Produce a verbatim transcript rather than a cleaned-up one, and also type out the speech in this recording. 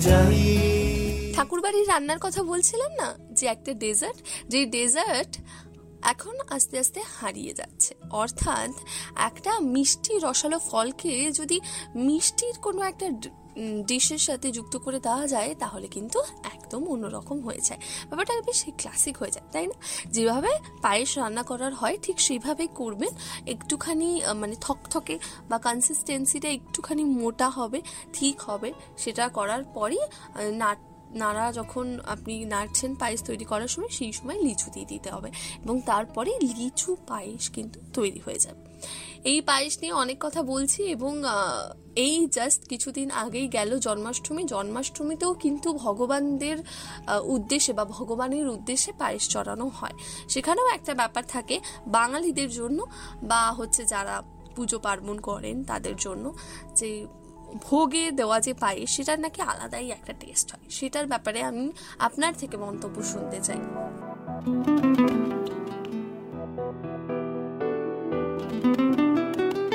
ঠাকুরবাড়ির রান্নার কথা বলছিলাম না, যে একটা ডেজার্ট, যে ডেজার্ট এখন আস্তে আস্তে হারিয়ে যাচ্ছে। অর্থাৎ একটা মিষ্টি রসালো ফলকে যদি মিষ্টির কোনো একটা ডিশের সাথে যুক্ত করে দেওয়া যায় তাহলে কিন্তু একদম অন্যরকম হয়ে যায়, ব্যাপারটা বেশ ক্লাসিক হয়ে যায়, তাই না? যেভাবে পায়েস রান্না করার হয় ঠিক সেইভাবেই করবেন। একটুখানি মানে থকথকে বা কনসিস্টেন্সিটা একটুখানি মোটা হবে, ঠিক হবে। সেটা করার পরই নাট নাড়া যখন আপনি নাড়ছেন পায়েস তৈরি করার সময়, সেই সময় লিচু দিয়ে দিতে হবে এবং তারপরে লিচু পায়েস কিন্তু তৈরি হয়ে যাবে। এই পায়েস নিয়ে অনেক কথা বলছি এবং এই জাস্ট কিছুদিন আগেই গেল জন্মাষ্টমী। জন্মাষ্টমীতেও কিন্তু ভগবানদের উদ্দেশ্যে বা ভগবানের উদ্দেশ্যে পায়েস চড়ানো হয়। সেখানেও একটা ব্যাপার থাকে বাঙালিদের জন্য বা হচ্ছে যারা পুজো পার্বণ করেন তাদের জন্য, যে ভোগে দেওয়া যে পায়েস সেটার নাকি আলাদাই একটা টেস্ট হয়। সেটার ব্যাপারে আমি আপনার থেকে মন্তব্য শুনতে চাই।